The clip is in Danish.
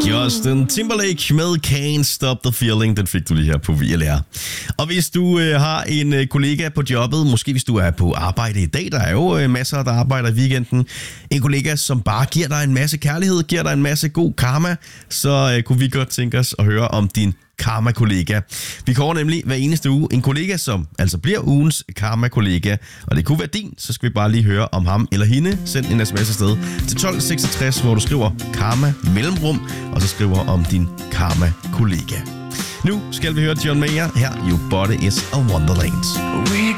Justin Timberlake med Can't Stop the Feeling. Den fik du lige her på VLR. Og hvis du har en kollega på jobbet, måske hvis du er på arbejde i dag, der er jo masser, der arbejder i weekenden, en kollega, som bare giver dig en masse kærlighed, giver dig en masse god karma, så kunne vi godt tænke os at høre om din karma-kollega. Vi kårer nemlig hver eneste uge en kollega, som altså bliver ugens karma-kollega. Og det kunne være din, så skal vi bare lige høre om ham eller hende. Send en sms afsted til 1266, hvor du skriver karma mellemrum, og så skriver om din karma-kollega. Nu skal vi høre John Mayer her. Your body is a wonderland.